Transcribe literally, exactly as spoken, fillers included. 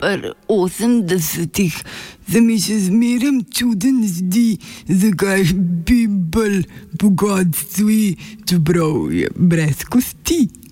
pri osemdesetih se mi še zmeraj čuden zdi, zakaj Bibel bogatstvi, čeprav je brez kosti.